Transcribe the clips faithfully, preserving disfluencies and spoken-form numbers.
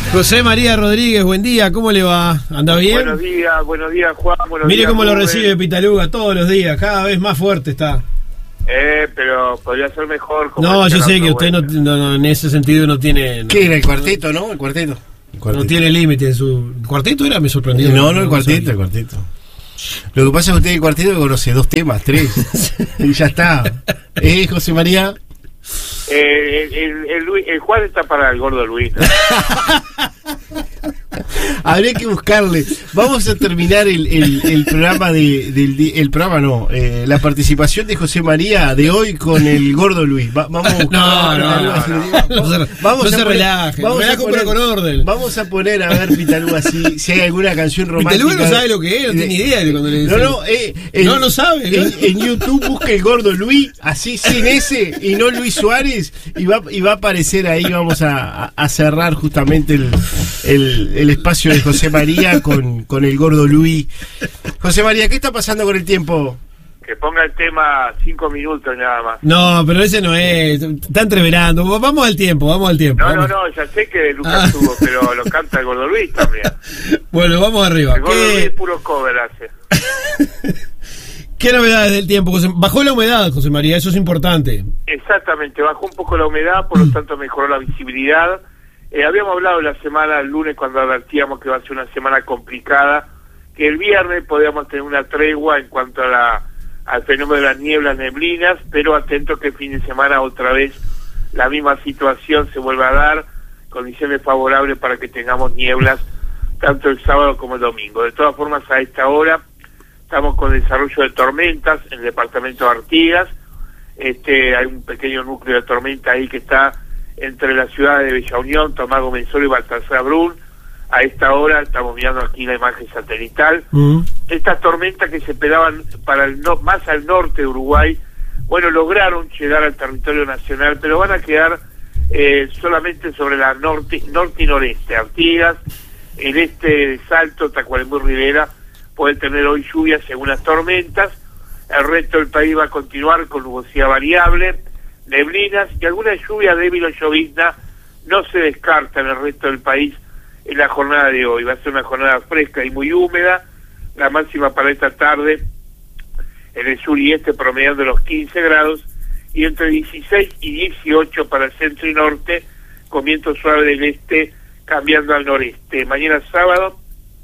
José María Rodríguez, buen día, ¿cómo le va? ¿Anda bien? Buenos días, buenos días, Juan. Buenos Mire días, cómo lo Rubén. recibe Pitaluga todos los días, cada vez más fuerte está. Eh, pero podría ser mejor. Como No, decía yo la sé que otra usted no, vuelta. no, no, en ese sentido no tiene... No, ¿Qué era el cuarteto, no? El cuarteto. El no cuarteto. tiene límite en su... ¿El cuarteto era? Me sorprendió. No, no, el lo cuarteto, sabía. el cuarteto. Lo que pasa es que usted el cuarteto conoce dos temas, tres. Y ya está. ¿Eh, José María? Eh, el, el, el, Luis- el Juan está para el gordo Luis, ¿no? Habría que buscarle. Vamos a terminar el, el, el programa de, del di- el programa no, eh, la participación de José María de hoy con el gordo Luis. Va- vamos a buscar. No, no, no, no. No se- Vamos no a se poner- relaje. vamos a Relaje, poner- pero con orden. Vamos a poner a ver Pitaluga si, si hay alguna canción romántica. Pitaluga no sabe lo que es, no tiene ni idea de cuando le No, dicen. no, eh, en- No, no sabe, ¿no? En, en YouTube busca el gordo Luis, así sin ese y no Luis Suárez, y va, y va a aparecer ahí. Vamos a, a- a cerrar justamente el, el, el espacio de José María con, con el gordo Luis. José María, ¿qué está pasando con el tiempo? Que ponga el tema cinco minutos nada más. No, pero ese no es. Está entreverando. Vamos al tiempo, vamos al tiempo. No, no, vamos. no, ya sé que Lucas Ah. tuvo, pero lo canta el gordo Luis también. Bueno, vamos arriba. El gordo Luis ¿Qué, puro cover hace. ¿Qué novedades del tiempo, José? Bajó la humedad, José María, eso es importante. Exactamente, bajó un poco la humedad, por lo tanto mejoró la visibilidad. Eh, habíamos hablado la semana, el lunes, cuando advertíamos que va a ser una semana complicada, que el viernes podíamos tener una tregua en cuanto a la, al fenómeno de las nieblas, neblinas, pero atento que el fin de semana otra vez la misma situación se vuelva a dar, condiciones favorables para que tengamos nieblas tanto el sábado como el domingo. De todas formas, a esta hora estamos con desarrollo de tormentas en el departamento de Artigas. Este, hay un pequeño núcleo de tormenta ahí que está entre la ciudad de Bella Unión, Tomás Gomenzoro y Baltasar Brun. A esta hora estamos mirando aquí la imagen satelital. Mm. Estas tormentas que se esperaban para el no, más al norte de Uruguay, bueno, lograron llegar al territorio nacional, pero van a quedar eh, solamente sobre la norte, norte y noreste. Artigas, el este de Salto, Tacuarembó y Rivera pueden tener hoy lluvias según las tormentas. El resto del país va a continuar con nubosidad variable, neblinas y alguna lluvia débil o llovizna no se descarta en el resto del país en la jornada de hoy. Va a ser una jornada fresca y muy húmeda, la máxima para esta tarde en el sur y este promediando los quince grados y entre dieciséis y dieciocho para el centro y norte, con viento suave del este cambiando al noreste. Mañana sábado,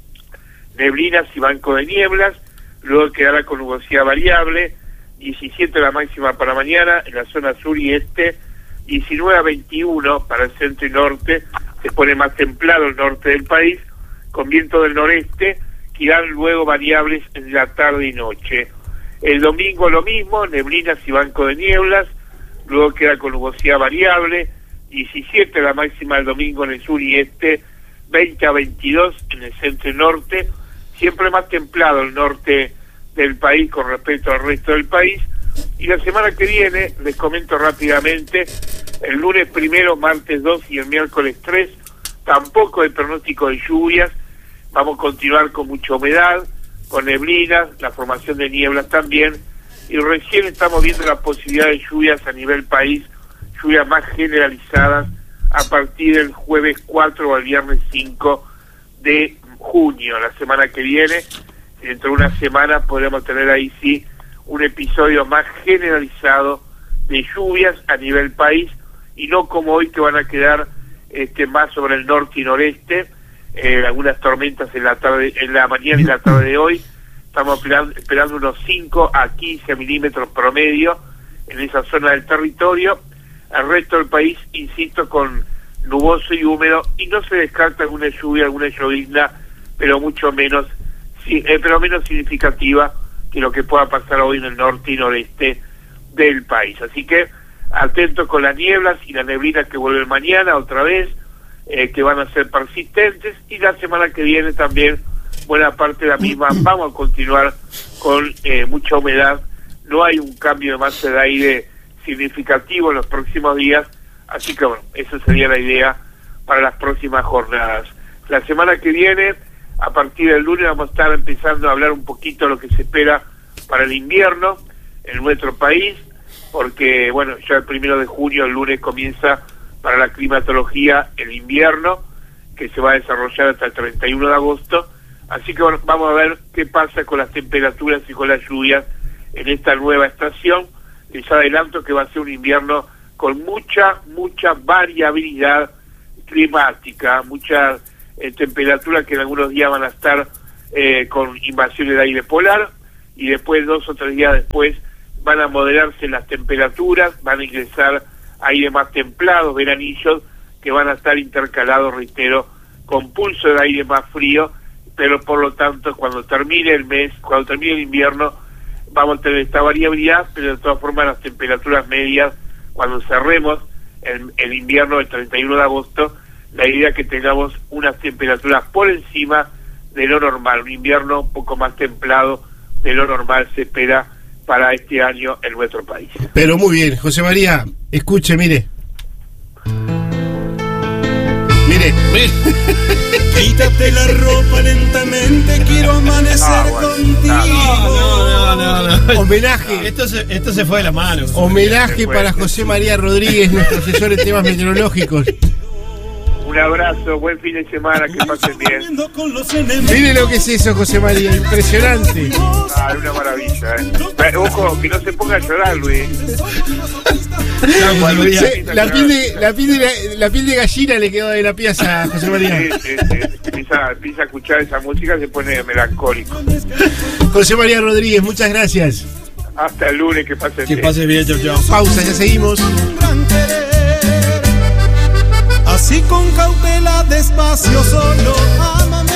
neblinas y banco de nieblas, luego quedará con nubosidad variable, diecisiete la máxima para mañana en la zona sur y este, diecinueve a veintiuno para el centro y norte, se pone más templado el norte del país, con viento del noreste, que irán luego variables en la tarde y noche. El domingo lo mismo, neblinas y banco de nieblas, luego queda con nubosidad variable, diecisiete la máxima el domingo en el sur y este, veinte a veintidós en el centro y norte, siempre más templado el norte del país con respecto al resto del país. Y la semana que viene, les comento rápidamente, el lunes primero, martes dos y el miércoles tres, tampoco hay pronóstico de lluvias, vamos a continuar con mucha humedad, con neblinas, la formación de nieblas también, y recién estamos viendo la posibilidad de lluvias a nivel país, lluvias más generalizadas a partir del jueves cuatro o el viernes cinco de junio, la semana que viene. Dentro de una semana podremos tener ahí sí un episodio más generalizado de lluvias a nivel país y no como hoy que van a quedar este más sobre el norte y noreste, eh, algunas tormentas en la tarde, en la mañana y la tarde de hoy. Estamos esperando, esperando unos cinco a quince milímetros promedio en esa zona del territorio. El resto del país, insisto, con nuboso y húmedo, y no se descarta alguna lluvia, alguna llovizna, pero mucho menos sí, eh, pero menos significativa que lo que pueda pasar hoy en el norte y noreste del país. Así que atentos con las nieblas y las neblinas que vuelven mañana otra vez, eh, que van a ser persistentes, y la semana que viene también buena parte de la misma. Vamos a continuar con eh, mucha humedad, no hay un cambio de masa de aire significativo en los próximos días, así que bueno, esa sería la idea para las próximas jornadas. La semana que viene, a partir del lunes, vamos a estar empezando a hablar un poquito de lo que se espera para el invierno en nuestro país, porque bueno, ya el primero de junio, el lunes, comienza para la climatología el invierno, que se va a desarrollar hasta el treinta y uno de agosto. Así que bueno, vamos a ver qué pasa con las temperaturas y con las lluvias en esta nueva estación. Les adelanto que va a ser un invierno con mucha, mucha variabilidad climática, mucha eh, temperatura que en algunos días van a estar eh, con invasiones de aire polar, y después, dos o tres días después, van a moderarse las temperaturas, van a ingresar aire más templado, veranillos, que van a estar intercalados, reitero, con pulso de aire más frío, pero por lo tanto, cuando termine el mes, cuando termine el invierno, vamos a tener esta variabilidad, pero de todas formas las temperaturas medias, cuando cerremos el, el invierno del treinta y uno de agosto, la idea es que tengamos unas temperaturas por encima de lo normal, un invierno un poco más templado de lo normal se espera para este año en nuestro país. Pero muy bien, José María, escuche, mire. Mire. Quítate la ropa lentamente, quiero amanecer Ah, bueno. contigo. No, no, no, no. Homenaje. Esto se, esto se fue de la mano. Homenaje para José María Rodríguez, nuestro asesor en temas meteorológicos. Un abrazo, buen fin de semana, que pasen bien. Corriendo con los enemigos. Mire lo que es eso, José María, impresionante. Ah, una maravilla, ¿eh? Pero, ojo, que no se ponga a llorar, Luis. No, José María. Se- la, piel de, la, piel de, la, la piel de gallina le quedó de la pieza a José María. Sí, sí, sí. Empieza, empieza a escuchar esa música, se pone melancólico. José María Rodríguez, muchas gracias. Hasta el lunes, que pasen Que bien. pase bien, chau, chau. Pausa, ya seguimos. Un gran querer. Así con cautela, despacio, solo ámame.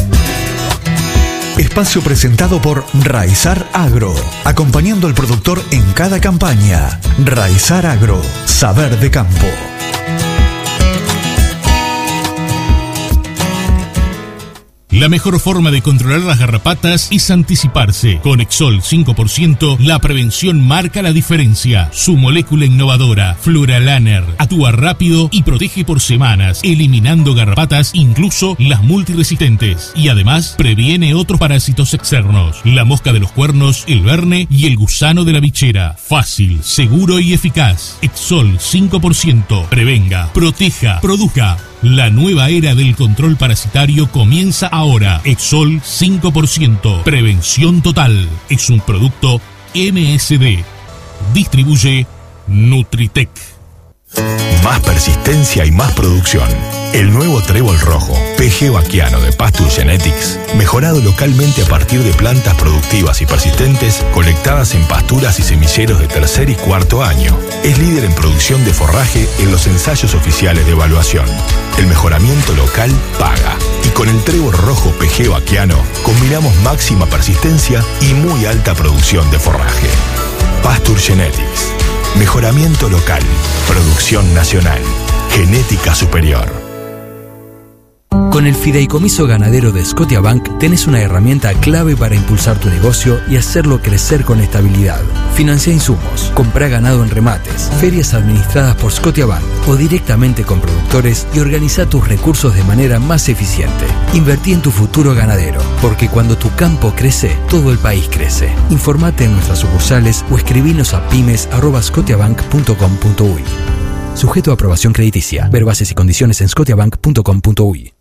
Espacio presentado por Raizar Agro, acompañando al productor en cada campaña. Raizar Agro, saber de campo. La mejor forma de controlar las garrapatas es anticiparse. Con Exol cinco por ciento, la prevención marca la diferencia. Su molécula innovadora, Fluralaner, actúa rápido y protege por semanas, eliminando garrapatas, incluso las multiresistentes. Y además, previene otros parásitos externos. La mosca de los cuernos, el verne y el gusano de la bichera. Fácil, seguro y eficaz. Exol cinco por ciento. Prevenga, proteja, produzca. La nueva era del control parasitario comienza ahora. Exol cinco por ciento. Prevención total. Es un producto M S D. Distribuye Nutritec. Más persistencia y más producción. El nuevo trébol rojo, P G Vaquiano de Pasture Genetics, mejorado localmente a partir de plantas productivas y persistentes colectadas en pasturas y semilleros de tercer y cuarto año. Es líder en producción de forraje en los ensayos oficiales de evaluación. El mejoramiento local paga. Y con el trébol rojo P G Vaquiano combinamos máxima persistencia y muy alta producción de forraje. Pasture Genetics. Mejoramiento local, producción nacional, genética superior. Con el Fideicomiso Ganadero de Scotiabank tenés una herramienta clave para impulsar tu negocio y hacerlo crecer con estabilidad. Financia insumos, comprá ganado en remates, ferias administradas por Scotiabank o directamente con productores y organiza tus recursos de manera más eficiente. Invertí en tu futuro ganadero, porque cuando tu campo crece, todo el país crece. Informate en nuestras sucursales o escribinos a pymes arroba scotiabank punto com punto uy. Sujeto a aprobación crediticia. Ver bases y condiciones en scotiabank punto com punto uy.